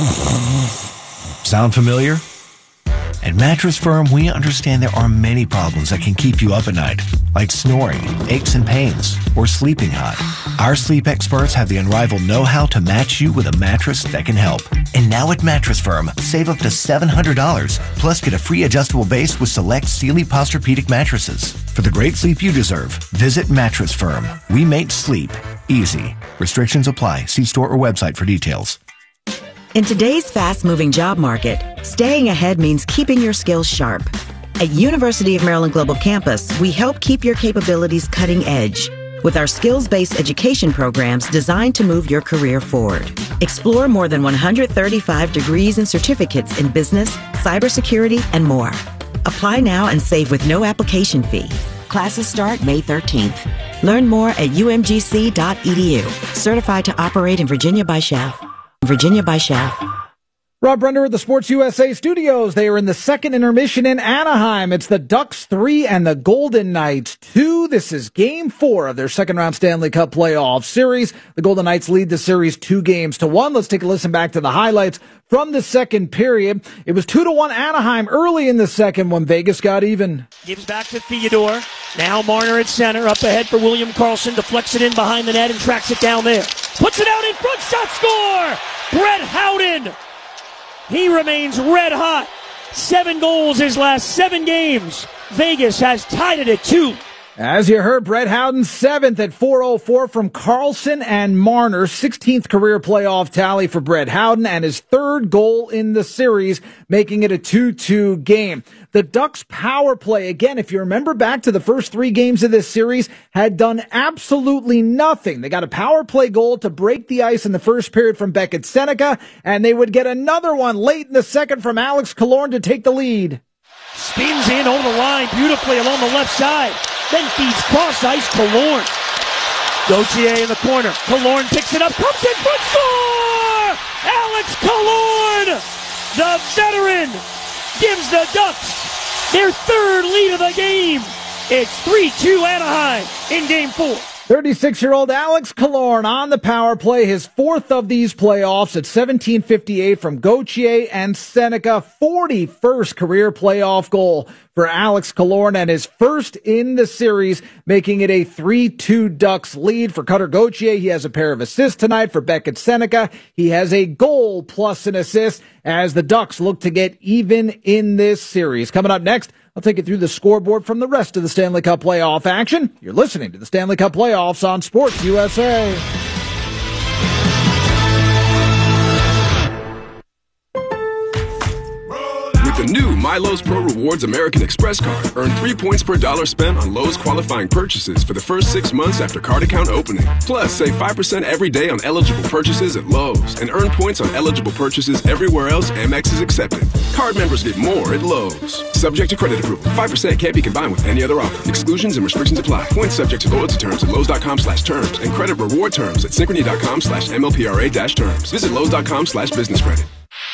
Sound familiar? At Mattress Firm, we understand there are many problems that can keep you up at night, like snoring, aches and pains, or sleeping hot. Our sleep experts have the unrivaled know-how to match you with a mattress that can help. And now at Mattress Firm, save up to $700, plus get a free adjustable base with select Sealy Posturepedic mattresses. For the great sleep you deserve, visit Mattress Firm. We make sleep easy. Restrictions apply. See store or website for details. In today's fast-moving job market, staying ahead means keeping your skills sharp. At University of Maryland Global Campus, we help keep your capabilities cutting edge with our skills-based education programs designed to move your career forward. Explore more than 135 degrees and certificates in business, cybersecurity, and more. Apply now and save with no application fee. Classes start May 13th. Learn more at umgc.edu. Certified to operate in Virginia by Schaff. Virginia by Schaff. Rob Brender at the Sports USA studios. They are in the second intermission in Anaheim. It's the Ducks 3 and the Golden Knights 2. This is Game 4 of their second-round Stanley Cup playoff series. The Golden Knights lead the series 2-1. Let's take a listen back to the highlights from the second period. It was 2-1 Anaheim early in the second when Vegas got even. Gives back to Theodore. Now Marner at center. Up ahead for William Karlsson. Deflects it in behind the net and tracks it down there. Puts it out in front. Shot score! Brett Howden. He remains red hot. 7 goals his last 7 games. Vegas has tied it at 2. As you heard, Brett Howden 7th at .404 from Karlsson and Marner. 16th career playoff tally for Brett Howden and his 3rd goal in the series, making it a 2-2 game. The Ducks power play, again, if you remember back to the first 3 games of this series, had done absolutely nothing. They got a power play goal to break the ice in the first period from Beckett Seneca, and they would get another one late in the second from Alex Killorn to take the lead. Spins in over the line beautifully along the left side. Then feeds cross ice, Killorn. Gauthier in the corner. Killorn picks it up, comes in front, score! Alex Killorn, the veteran, gives the Ducks their 3rd lead of the game. It's 3-2 Anaheim in Game 4. 36-year-old Alex Killorn on the power play, his 4th of these playoffs at 17:58 from Gauthier and Seneca. 41st career playoff goal for Alex Killorn and his 1st in the series, making it a 3-2 Ducks lead. For Cutter Gauthier, he has a pair of assists tonight. For Beckett Seneca, he has a goal plus an assist as the Ducks look to get even in this series. Coming up next, I'll take you through the scoreboard from the rest of the Stanley Cup playoff action. You're listening to the Stanley Cup playoffs on Sports USA. With the new My Lowe's Pro Rewards American Express card, earn 3 points per dollar spent on Lowe's qualifying purchases for the first 6 months after card account opening. Plus, save 5% every day on eligible purchases at Lowe's and earn points on eligible purchases everywhere else Amex is accepted. Card members get more at Lowe's. Subject to credit approval. 5% can't be combined with any other offer. Exclusions and restrictions apply. Points subject to loyalty terms at Lowe's.com/terms and credit reward terms at Synchrony.com/MLPRA-terms. Visit Lowe's.com/business credit.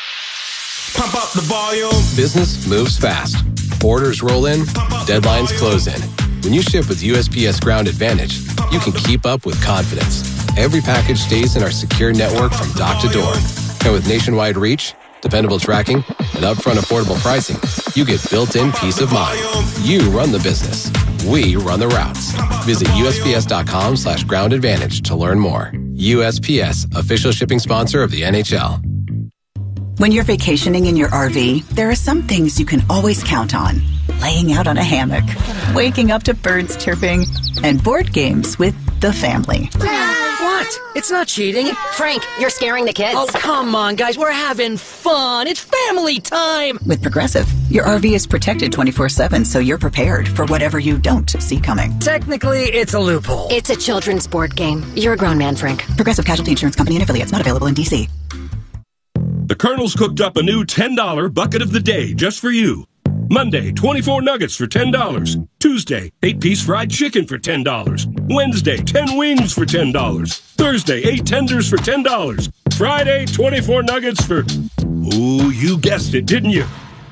Pump up the volume. Business moves fast. Orders roll in, deadlines close in. When you ship with USPS Ground Advantage, you can keep up with confidence. Every package stays in our secure network from dock to door. And with nationwide reach, dependable tracking, and upfront affordable pricing, you get built-in peace of mind. You run the business. We run the routes. Visit USPS.com/Ground Advantage to learn more. USPS, official shipping sponsor of the NHL. When you're vacationing in your RV, there are some things you can always count on. Laying out on a hammock, waking up to birds chirping, and board games with the family. What? It's not cheating. Frank, you're scaring the kids. Oh, come on, guys. We're having fun. It's family time. With Progressive, your RV is protected 24/7, so you're prepared for whatever you don't see coming. Technically, it's a loophole. It's a children's board game. You're a grown man, Frank. Progressive Casualty Insurance Company and affiliates, not available in D.C. The Colonel's cooked up a new $10 bucket of the day just for you. Monday, 24 nuggets for $10. Tuesday, 8-piece fried chicken for $10. Wednesday, 10 wings for $10. Thursday, 8 tenders for $10. Friday, 24 nuggets for... Ooh, you guessed it, didn't you?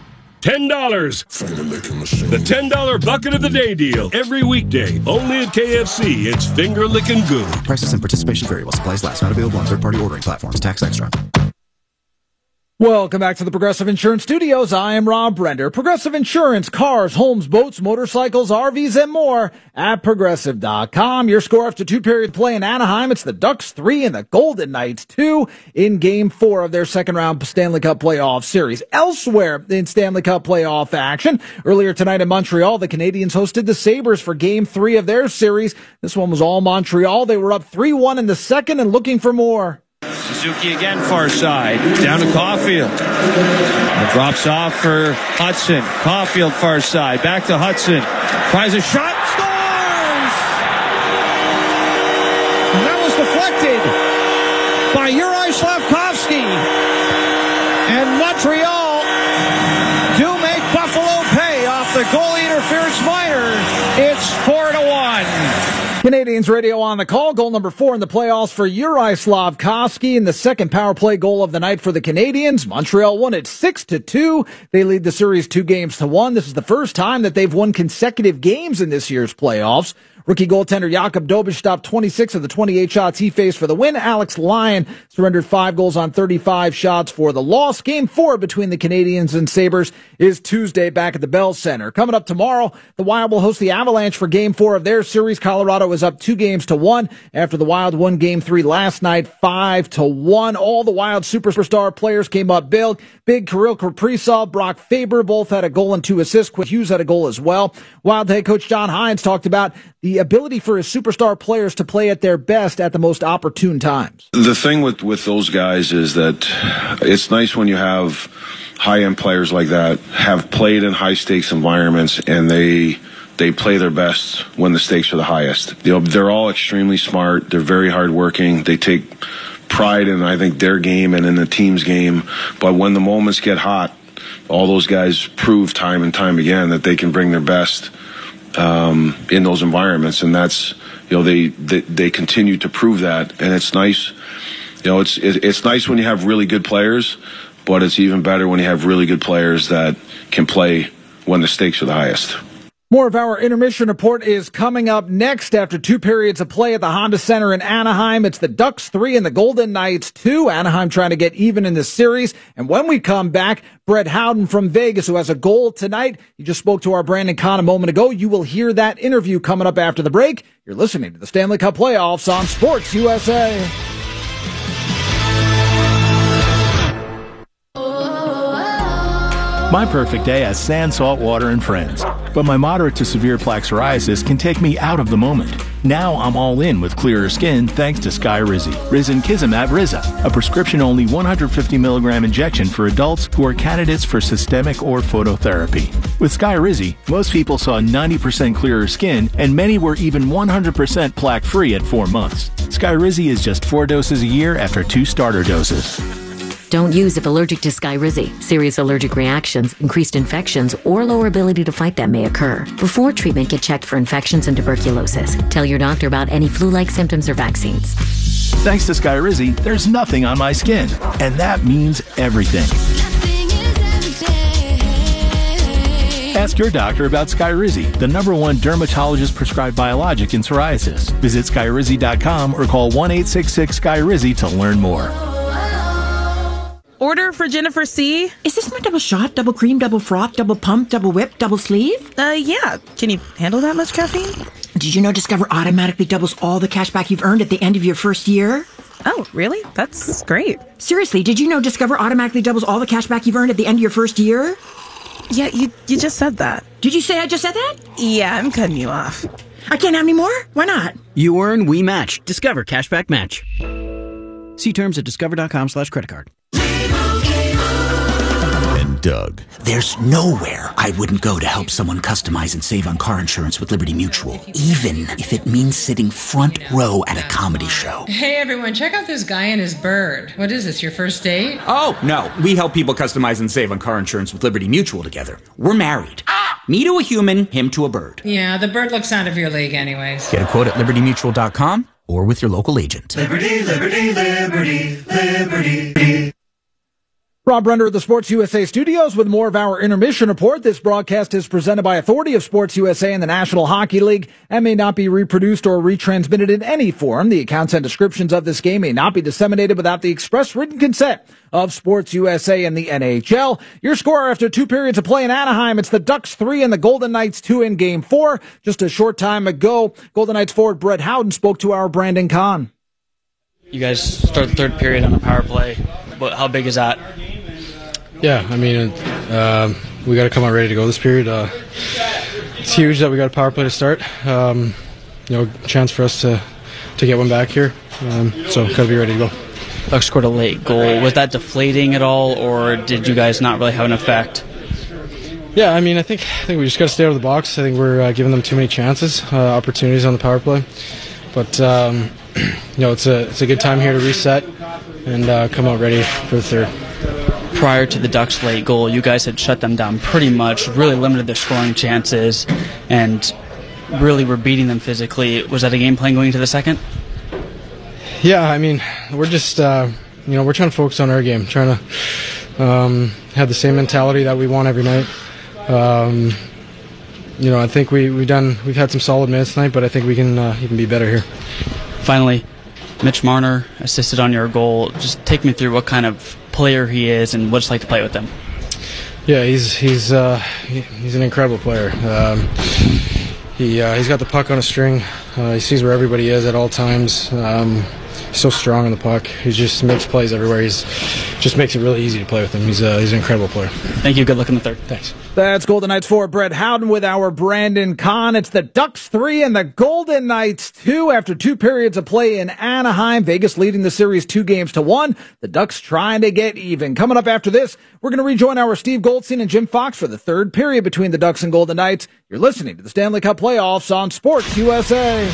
$10. The $10 bucket of the day deal. Every weekday, only at KFC. It's finger-licking good. Prices and participation vary while supplies last. Not available on third-party ordering platforms. Tax extra. Welcome back to the Progressive Insurance Studios. I am Rob Brender. Progressive Insurance, cars, homes, boats, motorcycles, RVs, and more at Progressive.com. Your score after 2 period play in Anaheim. It's the Ducks 3 and the Golden Knights 2 in Game 4 of their second round Stanley Cup playoff series. Elsewhere in Stanley Cup playoff action, earlier tonight in Montreal, the Canadiens hosted the Sabres for Game 3 of their series. This one was all Montreal. They were up 3-1 in the second and looking for more. Suzuki again, far side, down to Caulfield. It drops off for Hudson. Caulfield, far side, back to Hudson. Tries a shot, scores! And that was deflected by Juraj Slafkovsky. And Montreal do make Buffalo pay off the goalie interference minor. It's 4-1. Canadiens radio on the call. Goal number 4 in the playoffs for Juraj Slafkovsky, and the second power play goal of the night for the Canadiens. Montreal won it 6-2. They lead the series 2-1. This is the first time that they've won consecutive games in this year's playoffs. Rookie goaltender Jakub Dobeš stopped 26 of the 28 shots he faced for the win. Alex Lyon surrendered 5 goals on 35 shots for the loss. Game 4 between the Canadiens and Sabres is Tuesday back at the Bell Center. Coming up tomorrow, the Wild will host the Avalanche for Game 4 of their series. Colorado is up 2-1 after the Wild won Game 3 last night 5-1. All the Wild superstar players came up big. Kirill Kaprizov, Brock Faber both had a goal and 2 assists. Quinn Hughes had a goal as well. Wild head coach John Hynes talked about the ability for his superstar players to play at their best at the most opportune times. The thing with those guys is that it's nice when you have high-end players like that have played in high-stakes environments, and they play their best when the stakes are the highest. You know, they're all extremely smart. They're very hardworking. They take pride in, I think, their game and in the team's game. But when the moments get hot, all those guys prove time and time again that they can bring their best in those environments, and that's, you know, they continue to prove that, and it's nice. You know, it's nice when you have really good players, but it's even better when you have really good players that can play when the stakes are the highest. More of our intermission report is coming up next after 2 periods of play at the Honda Center in Anaheim. It's the Ducks 3 and the Golden Knights 2. Anaheim trying to get even in this series. And when we come back, Brett Howden from Vegas, who has a goal tonight. You just spoke to our Brandon Kahn a moment ago. You will hear that interview coming up after the break. You're listening to the Stanley Cup Playoffs on Sports USA. My perfect day has sand, salt water, and friends. But my moderate to severe plaque psoriasis can take me out of the moment. Now I'm all in with clearer skin thanks to Skyrizi. Risankizumab Riza, a prescription-only 150 milligram injection for adults who are candidates for systemic or phototherapy. With Skyrizi, most people saw 90% clearer skin, and many were even 100% plaque-free at 4 months. Skyrizi is just 4 doses a year after 2 starter doses. Don't use if allergic to Skyrizi. Serious allergic reactions, increased infections, or lower ability to fight them may occur. Before treatment, get checked for infections and tuberculosis. Tell your doctor about any flu-like symptoms or vaccines. Thanks to Skyrizi, there's nothing on my skin. And that means everything. Ask your doctor about Skyrizi, the #1 dermatologist-prescribed biologic in psoriasis. Visit Skyrizi.com or call 1-866-SKYRIZI to learn more. Order for Jennifer C. Is this my double shot, double cream, double froth, double pump, double whip, double sleeve? Yeah. Can you handle that much caffeine? Did you know Discover automatically doubles all the cash back you've earned at the end of your first year? Oh, really? That's great. Seriously, did you know Discover automatically doubles all the cash back you've earned at the end of your first year? Yeah, you just said that. Did you say I just said that? Yeah, I'm cutting you off. I can't have any more? Why not? You earn, we match. Discover Cashback Match. See terms at discover.com/creditcard. Doug. There's nowhere I wouldn't go to help someone customize and save on car insurance with Liberty Mutual, even if it means sitting front row at a comedy show. Hey everyone, check out this guy and his bird. What is this, your first date? Oh, no. We help people customize and save on car insurance with Liberty Mutual together. We're married. Me to a human, him to a bird. Yeah, the bird looks out of your league anyways. Get a quote at libertymutual.com or with your local agent. Liberty, liberty, liberty, liberty. Rob Render of the Sports USA studios with more of our intermission report. This broadcast is presented by authority of Sports USA and the National Hockey League and may not be reproduced or retransmitted in any form. The accounts and descriptions of this game may not be disseminated without the express written consent of Sports USA and the NHL. Your score after 2 periods of play in Anaheim, it's the Ducks 3 and the Golden Knights 2 in Game 4. Just a short time ago, Golden Knights forward Brett Howden spoke to our Brandon Kahn. You guys start the third period on a power play, but how big is that? Yeah, I mean, we got to come out ready to go this period. It's huge that we got a power play to start. Chance for us to get one back here. So got to be ready to go. Ducks scored a late goal. Was that deflating at all, or did you guys not really have an effect? Yeah, I mean, I think we just got to stay out of the box. I think we're giving them too many chances, opportunities on the power play. But it's a good time here to reset and come out ready for the third. Prior to the Ducks' late goal, you guys had shut them down pretty much, really limited their scoring chances, and really were beating them physically. Was that a game plan going into the second? Yeah, I mean, we're just, we're trying to focus on our game, trying to have the same mentality that we want every night. I think we've had some solid minutes tonight, but I think we can even be better here. Finally, Mitch Marner assisted on your goal. Just take me through what kind of player he is and what it's like to play with him. Yeah, he's an incredible player. He's got the puck on a string. He sees where everybody is at all times. He's so strong on the puck. He just makes plays everywhere. Just makes it really easy to play with him. He's an incredible player. Thank you. Good luck in the third. Thanks. That's Golden Knights 4, Brett Howden with our Brandon Kahn. It's the Ducks 3 and the Golden Knights 2 after 2 periods of play in Anaheim. Vegas leading the series 2-1. The Ducks trying to get even. Coming up after this, we're going to rejoin our Steve Goldstein and Jim Fox for the third period between the Ducks and Golden Knights. You're listening to the Stanley Cup Playoffs on Sports USA.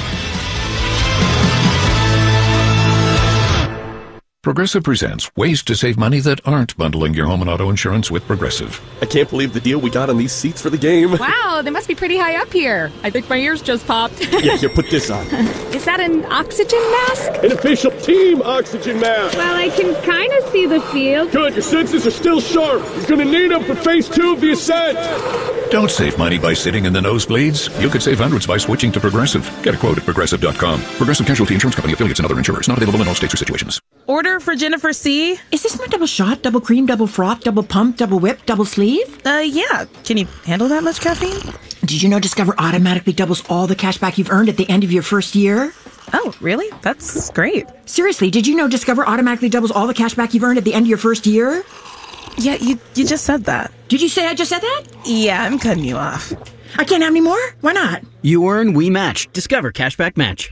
Progressive presents ways to save money that aren't bundling your home and auto insurance with Progressive. I can't believe the deal we got on these seats for the game. Wow, they must be pretty high up here. I think my ears just popped. Yeah, here, put this on. Is that an oxygen mask? An official team oxygen mask. Well, I can kind of see the field. Good, your senses are still sharp. You're going to need them for phase 2 of the ascent. Don't save money by sitting in the nosebleeds. You could save hundreds by switching to Progressive. Get a quote at Progressive.com. Progressive Casualty Insurance Company, affiliates, and other insurers. Not available in all states or situations. Order for Jennifer C. Is this my double shot, double cream, double froth, double pump, double whip, double sleeve? Yeah. Can you handle that much caffeine? Did you know Discover automatically doubles all the cash back you've earned at the end of your first year? Oh, really? That's great. Seriously, did you know Discover automatically doubles all the cash back you've earned at the end of your first year? Yeah, you just said that. Did you say I just said that? Yeah, I'm cutting you off. I can't have any more? Why not? You earn, we match. Discover Cashback Match.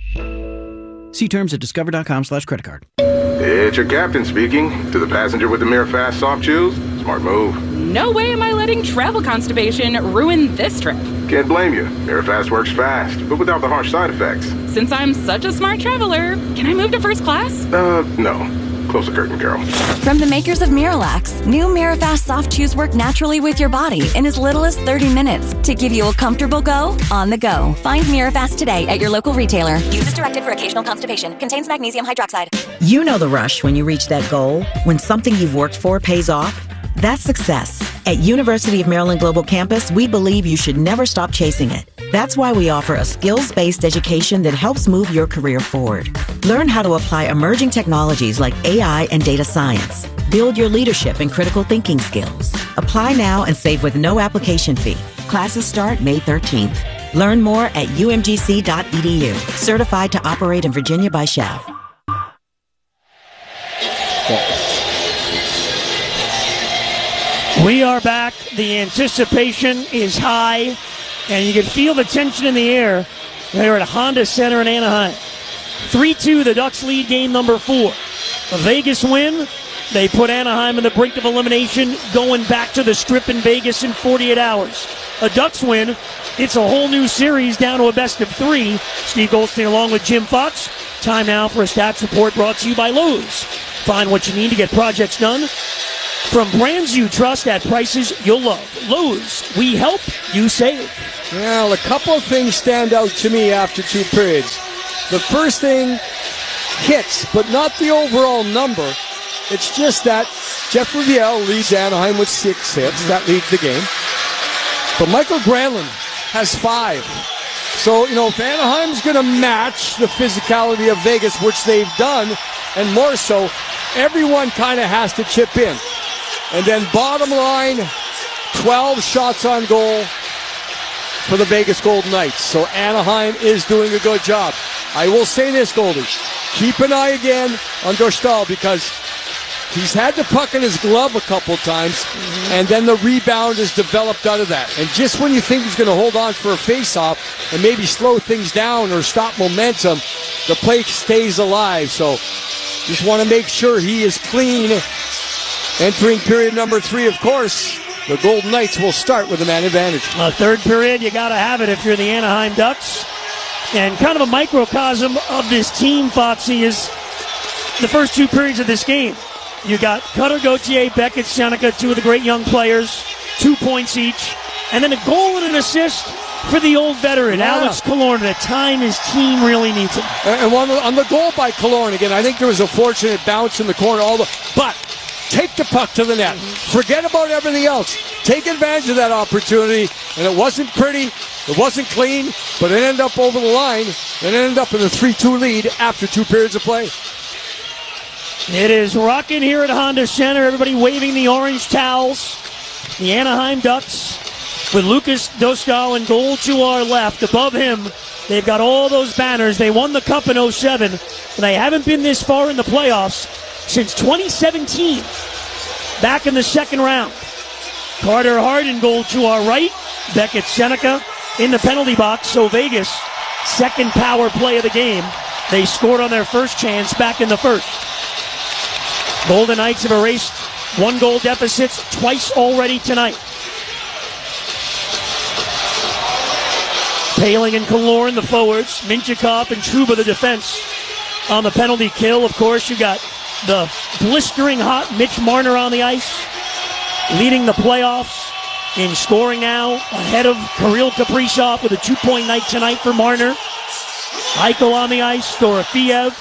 See terms at discover.com/creditcard. It's your captain speaking. To the passenger with the MiraFast soft chews, smart move. No way am I letting travel constipation ruin this trip. Can't blame you. MiraFast works fast, but without the harsh side effects. Since I'm such a smart traveler, can I move to first class? No. Close the curtain, Carol. From the makers of Miralax, new MiraFast soft chews work naturally with your body in as little as 30 minutes to give you a comfortable go on the go. Find Mirafast today at your local retailer. Use as directed for occasional constipation. Contains magnesium hydroxide. You know the rush when you reach that goal, when something you've worked for pays off. That's success. At University of Maryland Global Campus, we believe you should never stop chasing it. That's why we offer a skills-based education that helps move your career forward. Learn how to apply emerging technologies like AI and data science. Build your leadership and critical thinking skills. Apply now and save with no application fee. Classes start May 13th. Learn more at umgc.edu. Certified to operate in Virginia by SCHEV. We are back. The anticipation is high, and you can feel the tension in the air. They're at Honda Center in Anaheim. 3-2, the Ducks lead game number 4. A Vegas win. They put Anaheim on the brink of elimination, going back to the Strip in Vegas in 48 hours. A Ducks win. It's a whole new series down to a best of 3. Steve Goldstein along with Jim Fox. Time now for a stats report brought to you by Lowe's. Find what you need to get projects done from brands you trust at prices you'll love. Lowe's, we help, you save. Well, a couple of things stand out to me after 2 periods. The first thing, hits, but not the overall number. It's just that Jeff Raviel leads Anaheim with 6 hits. That leads the game. But Michael Granlund has 5. So, if Anaheim's going to match the physicality of Vegas, which they've done, and more so, everyone kind of has to chip in. And then bottom line, 12 shots on goal for the Vegas Golden Knights. So Anaheim is doing a good job. I will say this, Goldie. Keep an eye again on Dostal because he's had the puck in his glove a couple times, and then the rebound has developed out of that. And just when you think he's going to hold on for a face-off and maybe slow things down or stop momentum, the play stays alive. So just want to make sure he is clean. Entering period number 3, of course, the Golden Knights will start with a man advantage. Third period, you got to have it if you're the Anaheim Ducks. And kind of a microcosm of this team, Foxy, is the first 2 periods of this game. You got Cutter Gauthier, Beckett, Seneca, 2 of the great young players, 2 points each. And then a goal and an assist for the old veteran, Alex Killorn, at a time his team really needs him. And on the goal by Killorn, again, I think there was a fortunate bounce in the corner. But take the puck to the net. Forget about everything else. Take advantage of that opportunity. And it wasn't pretty. It wasn't clean. But it ended up over the line. And it ended up in a 3-2 lead after 2 periods of play. It is rocking here at Honda Center. Everybody waving the orange towels. The Anaheim Ducks with Lucas Dostal in goal to our left. Above him, they've got all those banners. They won the Cup in 2007. And they haven't been this far in the playoffs since 2017. Back in the second round. Carter Hart in goal to our right. Beckett Seneca in the penalty box. So Vegas, second power play of the game. They scored on their first chance back in the first. Golden Knights have erased 1-goal deficits twice already tonight. Paling and Killorn, the forwards. Minchikov and Trouba, the defense. On the penalty kill, of course, you got the blistering hot Mitch Marner on the ice, leading the playoffs in scoring now, ahead of Kirill Kaprizov with a 2-point night tonight for Marner. Eichel on the ice, Dorofeev,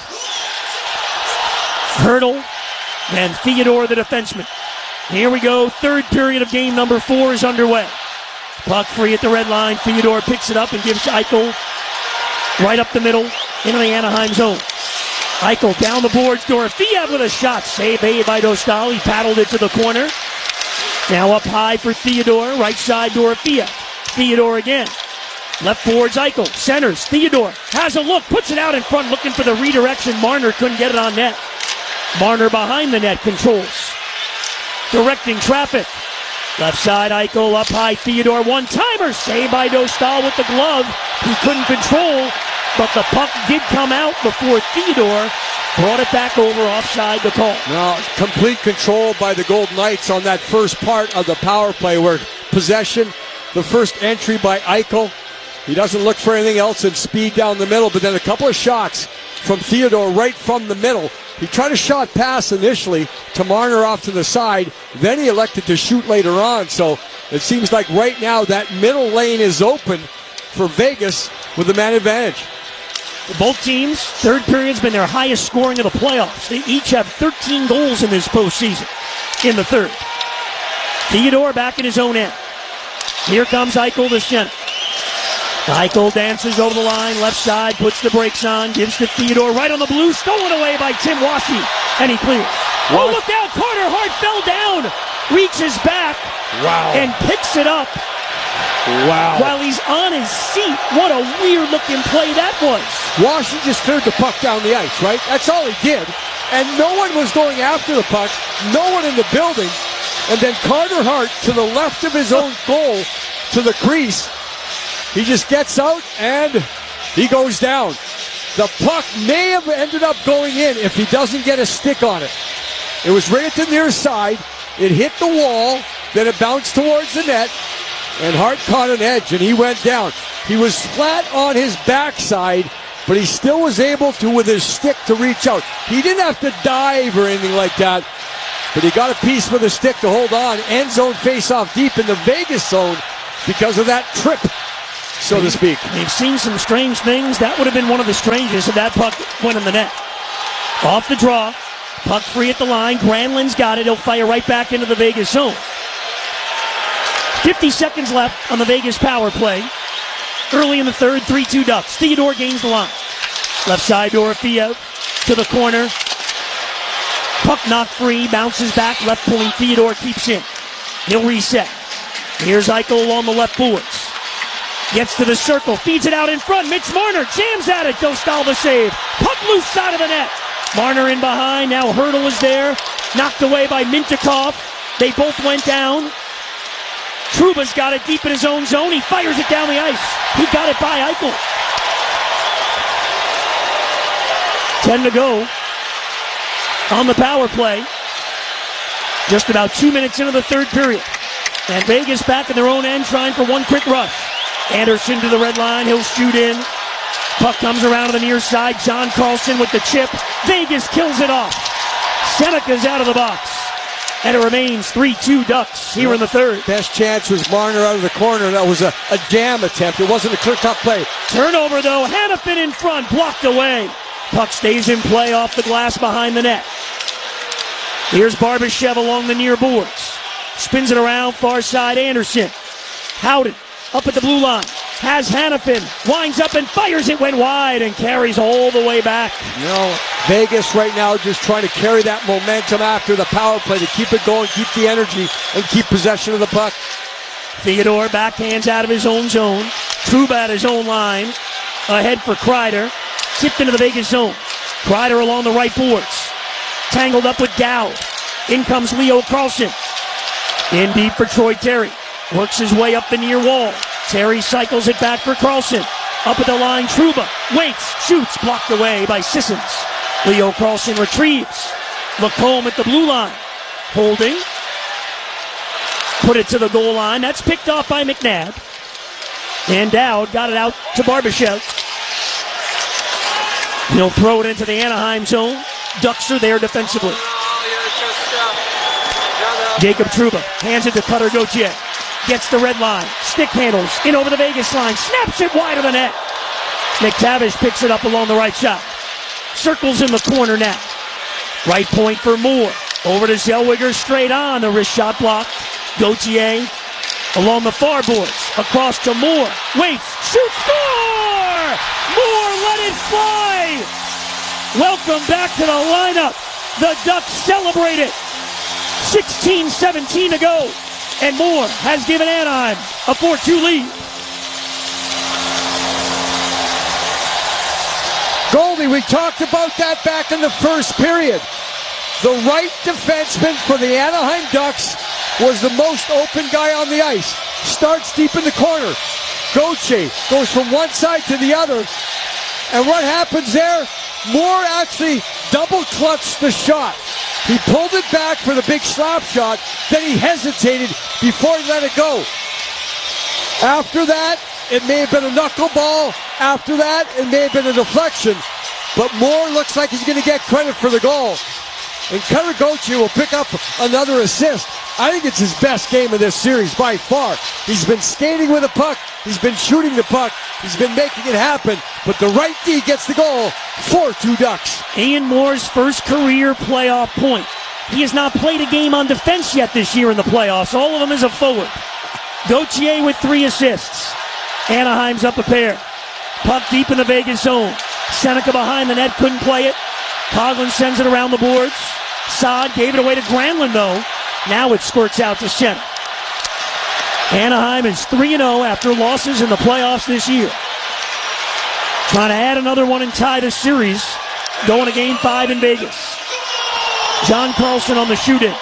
Hurdle, and Theodore, the defenseman. Here we go. Third period of game number 4 is underway. Puck free at the red line. Theodore picks it up and gives Eichel right up the middle into the Anaheim zone. Eichel down the boards. Dorofeev with a shot. Save made by Dostal. He paddled it to the corner. Now up high for Theodore. Right side, Dorofeev. Theodore again. Left boards, Eichel. Centers. Theodore has a look. Puts it out in front looking for the redirection. Marner couldn't get it on net. Marner behind the net controls. Directing traffic. Left side, Eichel up high. Theodore one-timer. Saved by Dostal with the glove. He couldn't control, but the puck did come out before Theodore brought it back over offside the call. Now, complete control by the Golden Knights on that first part of the power play where possession, the first entry by Eichel. He doesn't look for anything else and speed down the middle, but then a couple of shots from Theodore right from the middle. He tried a shot pass initially to Marner off to the side. Then he elected to shoot later on. So it seems like right now that middle lane is open for Vegas with the man advantage. Both teams, third period's been their highest scoring of the playoffs. They each have 13 goals in this postseason in the third. Theodore back in his own end. Here comes Eichel to center. Eichel dances over the line, left side, puts the brakes on, gives to Theodore right on the blue, stolen away by Tim Washi, and he clears. Oh, look out, Carter Hart fell down, reaches back, and picks it up. While he's on his seat. What a weird-looking play that was. Washi just cleared the puck down the ice, right? That's all he did. And no one was going after the puck, no one in the building. And then Carter Hart, to the left of his own goal, to the crease, he just gets out and he goes down. The puck may have ended up going in if he doesn't get a stick on it. It was right at the near side. It hit the wall. Then it bounced towards the net. And Hart caught an edge and he went down. He was flat on his backside, but he still was able to, with his stick, to reach out. He didn't have to dive or anything like that, but he got a piece with a stick to hold on. End zone face-off deep in the Vegas zone because of that trip, so to speak. They've seen some strange things. That would have been one of the strangest if that puck went in the net. Off the draw. Puck free at the line. Granlund's got it. He'll fire right back into the Vegas zone. 50 seconds left on the Vegas power play. Early in the third, 3-2 Ducks. Theodore gains the line. Left side, Dorofeev to the corner. Puck knocked free, bounces back. Left point, Theodore keeps in. He'll reset. Here's Eichel along the left boards. Gets to the circle, feeds it out in front. Mitch Marner jams at it. Dostal save. Puck loose side of the net. Marner in behind. Now Hurdle is there. Knocked away by Mintyukov. They both went down. Trouba's got it deep in his own zone. He fires it down the ice. He got it by Eichel. 10 to go on the power play. Just about 2 minutes into the third period. And Vegas back in their own end trying for one quick rush. Anderson to the red line. He'll shoot in. Puck comes around to the near side. John Carlson with the chip. Vegas kills it off. Seneca's out of the box. And it remains 3-2 Ducks here in the third. Best chance was Marner out of the corner. That was a jam attempt. It wasn't a clear-cut play. Turnover, though. Hanifin in front. Blocked away. Puck stays in play off the glass behind the net. Here's Barbashev along the near boards. Spins it around, far side, Anderson. Howden up at the blue line. Has Hanifin. Winds up and fires it. Went wide and carries all the way back. You know, Vegas right now just trying to carry that momentum after the power play to keep it going, keep the energy, and keep possession of the puck. Theodore backhands out of his own zone. Trouba at his own line. Ahead for Kreider. Tipped into the Vegas zone. Kreider along the right boards. Tangled up with Dowd. In comes Leo Carlson. In deep for Troy Terry. Works his way up the near wall. Terry cycles it back for Carlson. Up at the line, Trouba. Waits, shoots, blocked away by Sissons. Leo Carlson retrieves. Lacombe at the blue line. Holding. Put it to the goal line. That's picked off by McNabb. And Dowd got it out to Barbashev. He'll throw it into the Anaheim zone. Ducks are there defensively. Jacob Trouba hands it to Cutter Gauthier. Gets the red line. Stick handles in over the Vegas line. Snaps it wide of the net. McTavish picks it up along the right side. Circles in the corner now. Right point for Moore. Over to Zellweger straight on. The wrist shot blocked. Gauthier along the far boards. Across to Moore. Waits. Shoots. Score! Moore let it fly! Welcome back to the lineup. The Ducks celebrate it. 16-17 to go. And Moore has given Anaheim a 4-2 lead. Goldie, we talked about that back in the first period. The right defenseman for the Anaheim Ducks was the most open guy on the ice. Starts deep in the corner. Gauthier goes from one side to the other. And what happens there? Moore actually double-clutched the shot. He pulled it back for the big slap shot, then he hesitated before he let it go. After that, it may have been a knuckleball. After that, it may have been a deflection. But Moore looks like he's going to get credit for the goal. And Cutter Gauthier will pick up another assist. I think it's his best game of this series by far. He's been skating with the puck. He's been shooting the puck. He's been making it happen. But the right D gets the goal. 4-2 Ducks. Ian Moore's first career playoff point. He has not played a game on defense yet this year in the playoffs. All of them as a forward. Gauthier with 3 assists. Anaheim's up a pair. Puck deep in the Vegas zone. Seneca behind the net, couldn't play it. Coughlin sends it around the boards. Saad gave it away to Granlund, though. Now it squirts out to center. Anaheim is 3-0 after losses in the playoffs this year. Trying to add another one and tie the series. Going to Game 5 in Vegas. John Carlson on the shoot-in.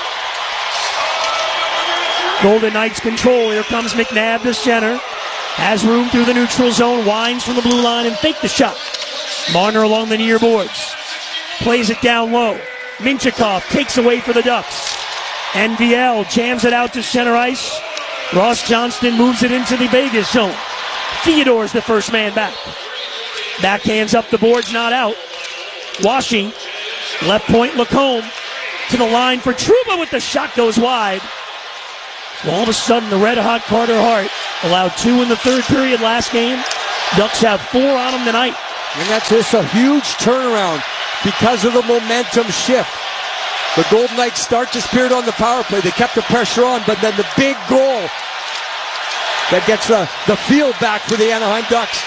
Golden Knights control. Here comes McNabb to center. Has room through the neutral zone. Winds from the blue line and fake the shot. Marner along the near boards. Plays it down low. Mintyukov takes away for the Ducks. NVL jams it out to center ice. Ross Johnston moves it into the Vegas zone. Theodore's the first man back. Backhands up the boards, not out. Washing. Left point, Lacombe. To the line for Trouba with the shot goes wide. So all of a sudden, the red-hot Carter Hart allowed 2 in the third period last game. Ducks have 4 on them tonight. And that's just a huge turnaround. because of the momentum shift. The Golden Knights start this period on the power play. They kept the pressure on, but then the big goal that gets the field back for the Anaheim Ducks.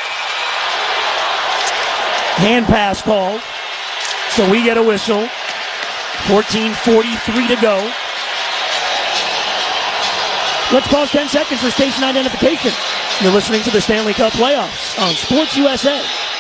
Hand pass called. So we get a whistle. 14:43 to go. Let's pause 10 seconds for station identification. You're listening to the Stanley Cup playoffs on Sports USA.